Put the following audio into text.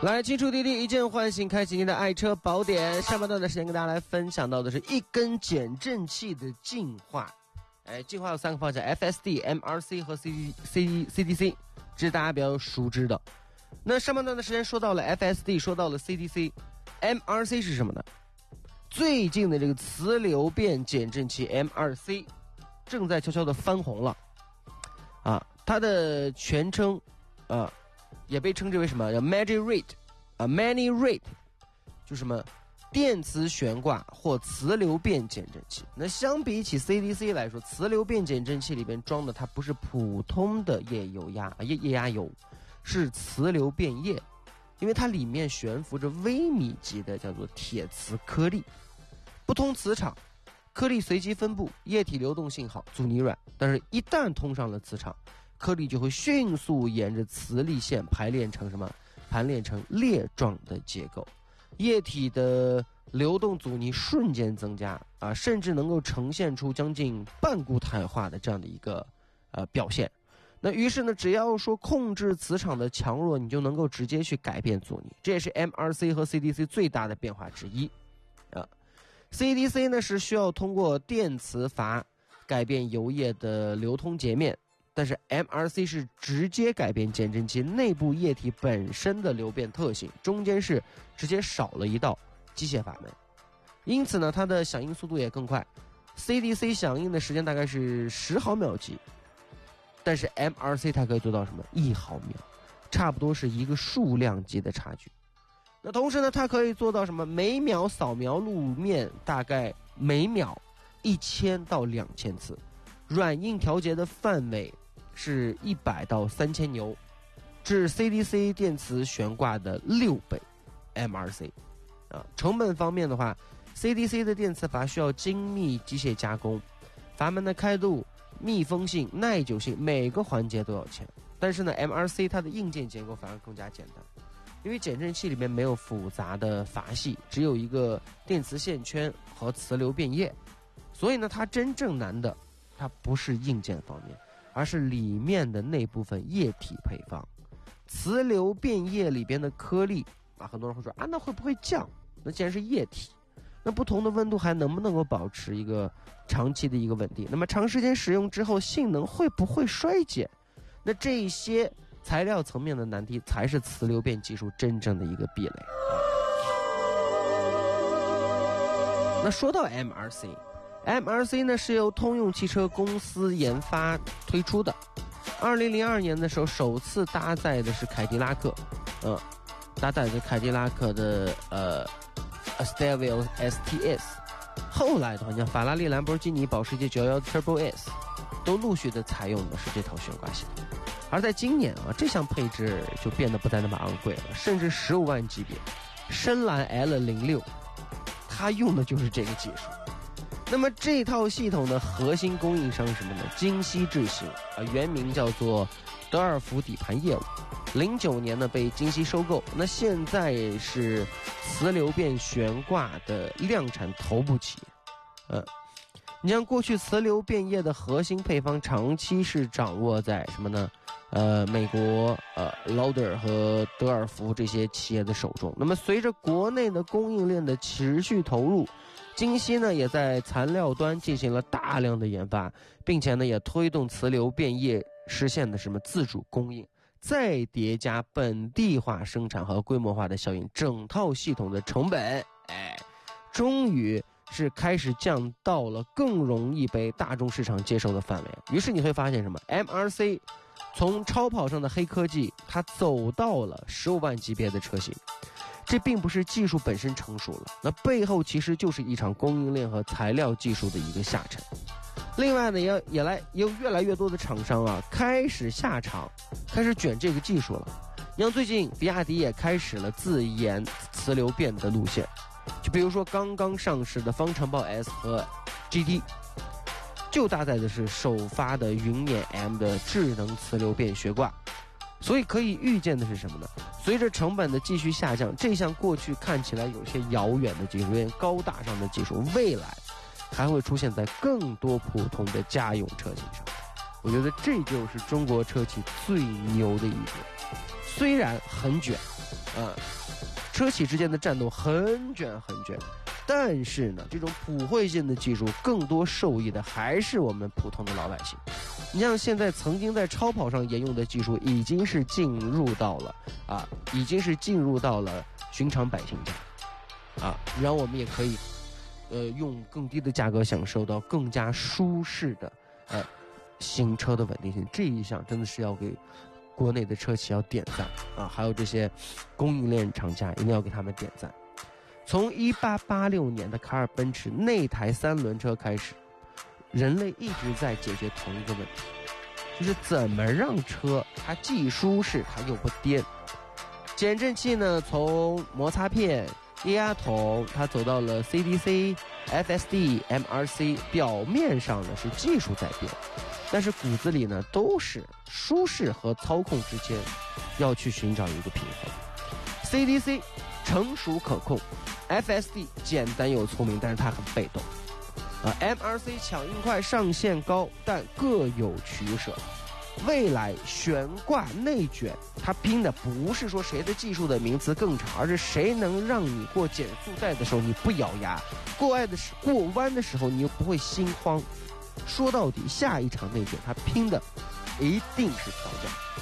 来，青春滴滴一键唤醒，开启您的爱车宝典。上半段的时间跟大家来分享到的是一根减震器的进化。进化有3个方向 ：FSD、MRC 和 CDC， 这是大家比较熟知的。那上半段的时间说到了 FSD， 说到了 CDC，MRC 是什么呢？最近的这个磁流变减震器 MRC 正在悄悄的翻红了啊，它的全称也被称之为什么？叫 Mani Rate， 就什么电磁悬挂或磁流变减震器。那相比起 CDC 来说，磁流变减震器里边装的它不是普通的液压油，是磁流变液，因为它里面悬浮着微米级的叫做铁磁颗粒，不通磁场，颗粒随机分布，液体流动性好，阻尼软，但是一旦通上了磁场，颗粒就会迅速沿着磁力线排列成什么？盘列成列状的结构，液体的流动阻尼瞬间增加啊，甚至能够呈现出将近半固态化的这样的一个表现。那于是呢，只要说控制磁场的强弱，你就能够直接去改变阻尼，这也是 MRC 和 CDC 最大的变化之一啊。CDC 呢是需要通过电磁阀改变油液的流通截面。但是 MRC 是直接改变减震器内部液体本身的流变特性，中间是直接少了一道机械阀门，因此呢，它的响应速度也更快。CDC 响应的时间大概是10毫秒级，但是 MRC 它可以做到什么1毫秒，差不多是一个数量级的差距。那同时呢，它可以做到什么？每秒扫描路面大概每秒1000到2000次，软硬调节的范围是100到3000牛，至 CDC 电磁悬挂的6倍 MRC 成本方面的话， CDC 的电磁阀需要精密机械加工，阀门的开度、密封性、耐久性每个环节都要钱。但是呢 MRC 它的硬件结构反而更加简单，因为减震器里面没有复杂的阀系，只有一个电磁线圈和磁流变液，所以呢它真正难的它不是硬件方面，而是里面的那部分液体配方。磁流变液里边的颗粒很多人会说那会不会降？那既然是液体，那不同的温度还能不能够保持一个长期的一个稳定？那么长时间使用之后性能会不会衰减？那这些材料层面的难题才是磁流变技术真正的一个壁垒。那说到 MRC 呢是由通用汽车公司研发推出的。2002年的时候首次搭载的是凯迪拉克，搭载的凯迪拉克的Stelvio STS， 后来的话像法拉利、兰博基尼、保时捷911 Turbo S 都陆续的采用的是这套悬挂系统。而在今年这项配置就变得不再那么昂贵了，甚至15万级别，深蓝 L06 它用的就是这个技术。那么这套系统的核心供应商是什么呢？京西智行原名叫做德尔福底盘业务，09年呢被京西收购，那现在是磁流变悬挂的量产头部企业。你像过去磁流变液的核心配方长期是掌握在什么呢？美国Lauder 和德尔福这些企业的手中。那么随着国内的供应链的持续投入，京西呢也在材料端进行了大量的研发，并且呢也推动磁流变液实现的什么自主供应，再叠加本地化生产和规模化的效应，整套系统的成本终于是开始降到了更容易被大众市场接受的范围。于是你会发现什么？ MRC 从超跑上的黑科技它走到了15万级别的车型，这并不是技术本身成熟了，那背后其实就是一场供应链和材料技术的一个下沉。另外呢有越来越多的厂商开始下场，开始卷这个技术了。你像最近比亚迪也开始了自研磁流变的路线，就比如说刚刚上市的方程豹 S 和 GT 就搭载的是首发的云辇 M 的智能磁流变悬挂。所以可以预见的是什么呢？随着成本的继续下降，这项过去看起来有些遥远的技术，有点高大上的技术，未来还会出现在更多普通的家用车型上。我觉得这就是中国车企最牛的一点，虽然很卷， 车企之间的战斗很卷，但是呢，这种普惠性的技术更多受益的还是我们普通的老百姓。你像现在曾经在超跑上沿用的技术，已经是进入到了寻常百姓家，然后我们也可以，用更低的价格享受到更加舒适的，新车的稳定性。这一项真的是要给国内的车企要点赞还有这些供应链厂家一定要给他们点赞。从1886年的卡尔奔驰那台3轮车开始，人类一直在解决同一个问题，就是怎么让车它既舒适它又不颠。减震器呢，从摩擦片、液压筒，它走到了 CDC、FSD、MRC， 表面上呢是技术在变，但是骨子里呢都是舒适和操控之间要去寻找一个平衡。CDC 成熟可控， FSD 简单又聪明，但是它很被动MRC 强硬快，上限高，但各有取舍。未来悬挂内卷，它拼的不是说谁的技术的名词更长，而是谁能让你过减速带的时候你不咬牙，过弯的时候你又不会心慌。说到底，下一场内卷它拼的一定是调教。